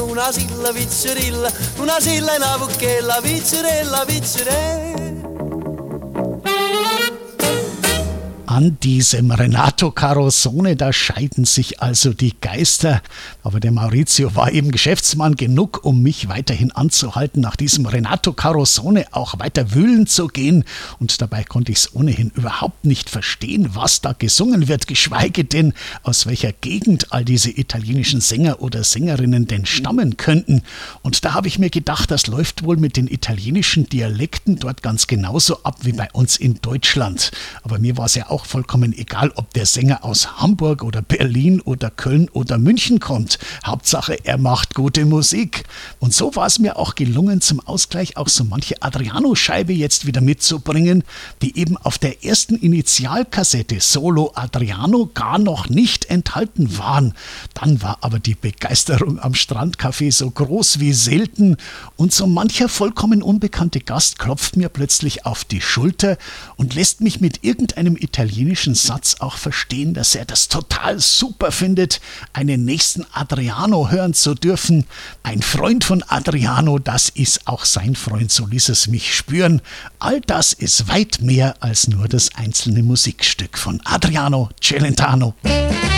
una silla pizzerilla, una silla e una bucchella, pizzerella, pizzerella. An diesem Renato Carosone, da scheiden sich also die Geister. Aber der Maurizio war eben Geschäftsmann genug, um mich weiterhin anzuhalten, nach diesem Renato Carosone auch weiter wühlen zu gehen. Und dabei konnte ich es ohnehin überhaupt nicht verstehen, was da gesungen wird, geschweige denn, aus welcher Gegend all diese italienischen Sänger oder Sängerinnen denn stammen könnten. Und da habe ich mir gedacht, das läuft wohl mit den italienischen Dialekten dort ganz genauso ab wie bei uns in Deutschland. Aber mir war es ja auch vollkommen egal, ob der Sänger aus Hamburg oder Berlin oder Köln oder München kommt. Hauptsache, er macht gute Musik. Und so war es mir auch gelungen, zum Ausgleich auch so manche Adriano-Scheibe jetzt wieder mitzubringen, die eben auf der ersten Initialkassette Solo Adriano gar noch nicht enthalten waren. Dann war aber die Begeisterung am Strandcafé so groß wie selten und so mancher vollkommen unbekannte Gast klopft mir plötzlich auf die Schulter und lässt mich mit irgendeinem italienischen Satz auch verstehen, dass er das total super findet, einen nächsten Adriano hören zu dürfen. Ein Freund von Adriano, das ist auch sein Freund, so ließ es mich spüren. All das ist weit mehr als nur das einzelne Musikstück von Adriano Celentano.